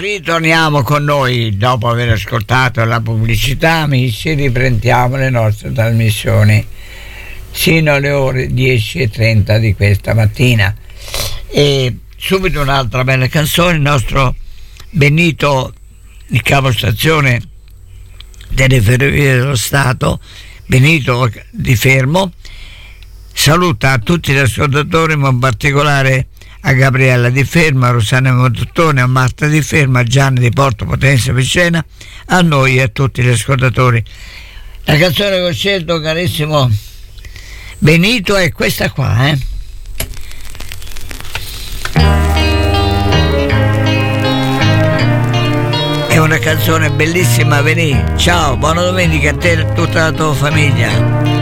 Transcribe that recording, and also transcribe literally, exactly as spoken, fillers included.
Ritorniamo con noi dopo aver ascoltato la pubblicità, amici. Riprendiamo le nostre trasmissioni sino alle ore dieci e trenta di questa mattina. E subito un'altra bella canzone, il nostro Benito, il capostazione delle Ferrovie dello Stato, Benito Di Fermo, saluta tutti gli ascoltatori, ma in particolare a Gabriella Di Fermo, a Rosanna Montottone, a Marta Di Fermo, a Gianni di Porto Potenza Picena, a noi e a tutti gli ascoltatori. La canzone che ho scelto, carissimo Benito, è questa qua, eh? È una canzone bellissima, Benì. Ciao, buona domenica a te e a tutta la tua famiglia.